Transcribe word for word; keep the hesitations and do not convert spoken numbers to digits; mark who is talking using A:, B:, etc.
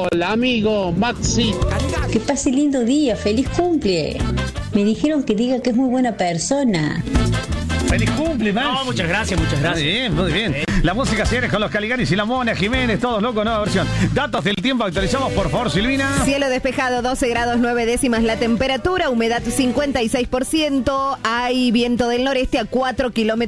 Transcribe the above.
A: Hola, amigo, Maxi.
B: Que pase lindo día, feliz cumple. Me dijeron que diga que es muy buena persona.
C: ¡Feliz cumple, Max!
D: No, muchas gracias, muchas gracias.
C: Muy bien, muy bien. La música señores con los Caligaris y la Mona Jiménez, todos locos, nueva versión. Datos del tiempo actualizamos, por favor, Silvina.
E: Cielo despejado, doce grados nueve décimas la temperatura, humedad cincuenta y seis por ciento, hay viento del noreste a cuatro kilómetros.